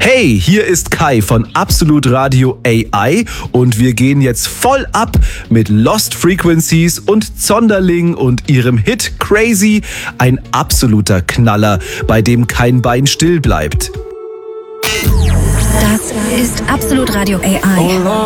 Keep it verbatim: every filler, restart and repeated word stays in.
Hey, hier ist Kai von Absolut Radio A I und wir gehen jetzt voll ab mit Lost Frequencies und Zonderling und ihrem Hit Crazy. Ein absoluter Knaller, bei dem kein Bein still bleibt. Das ist Absolut Radio A I.